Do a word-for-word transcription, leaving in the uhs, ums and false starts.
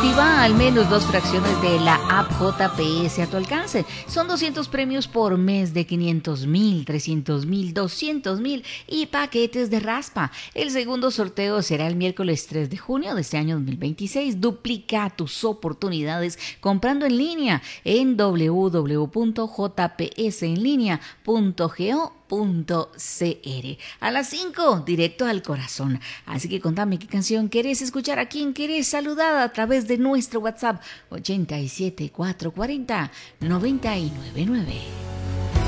Activa al menos dos fracciones de la app J P S a tu alcance. Son doscientos premios por mes de quinientos mil, trescientos mil, doscientos mil y paquetes de raspa. El segundo sorteo será el miércoles tres de junio de este año dos mil veintiséis. Duplica tus oportunidades comprando en línea en w w w punto j p s en línea punto go punto c r. A las cinco, directo al corazón. Así que contame qué canción querés escuchar, a quién querés saludar a través de nuestro WhatsApp ochenta y siete, cuatrocientos cuarenta, noventa y nueve nueve.